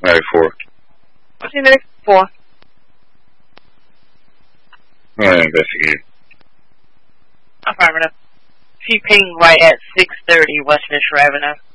Mary 4. 14 Mary 4. Investigate. Affirmative. She pinged right at 6:30 West Fisher Avenue.